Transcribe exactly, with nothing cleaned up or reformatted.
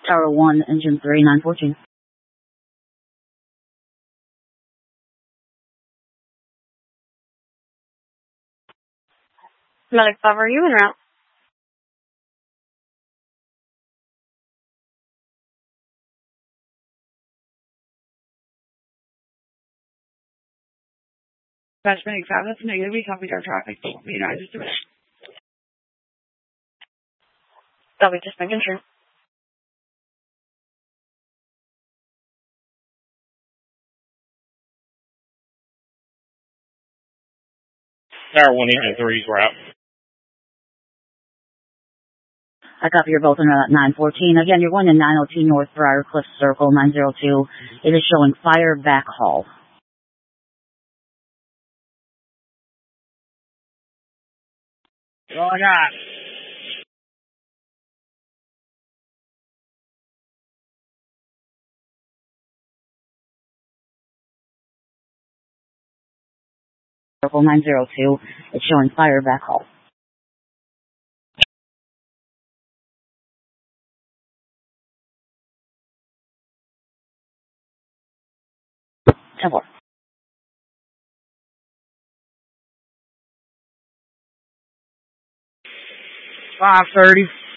Tower one, engine three, nine fourteen. Medic five, are you en route? Dispatch Medic five, that's negative. We copied our traffic. You know, I just That'll be just making sure. Tower one, engine three's route. I copy you're both in route nine fourteen. Again, you're going to nine oh two North Briar Cliff Circle, nine oh two. It is showing fire backhaul. That's all I got. Circle nine oh two. It's showing fire backhaul. Tower. five thirty.